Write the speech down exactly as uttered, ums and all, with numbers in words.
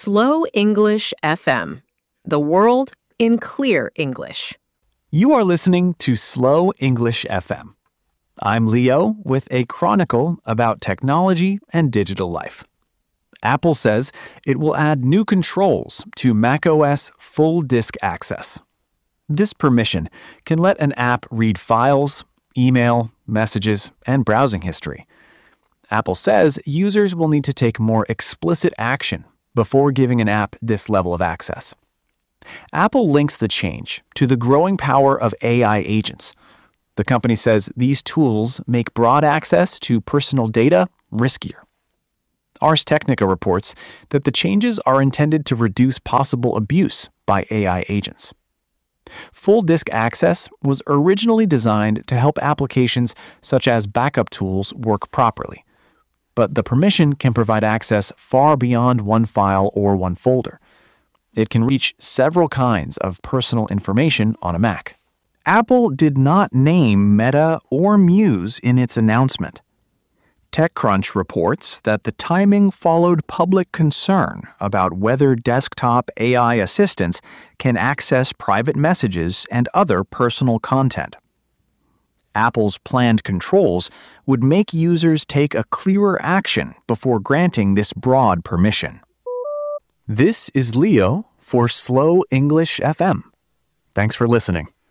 Slow English F M, the world in clear English. You are listening to Slow English F M. I'm Leo with a chronicle about technology and digital life. Apple says it will add new controls to macOS Full Disk Access. This permission can let an app read files, email, messages, and browsing history. Apple says users will need to take more explicit action before giving an app this level of access. Apple links the change to the growing power of A I agents. The company says these tools make broad access to personal data riskier. Ars Technica reports that the changes are intended to reduce possible abuse by A I agents. Full disk access was originally designed to help applications such as backup tools work properly. But the permission can provide access far beyond one file or one folder. It can reach several kinds of personal information on a Mac. Apple did not name Meta or Muse in its announcement. TechCrunch reports that the timing followed public concern about whether desktop A I assistants can access private messages and other personal content. Apple's planned controls would make users take a clearer action before granting this broad permission. This is Leo for Slow English F M. Thanks for listening.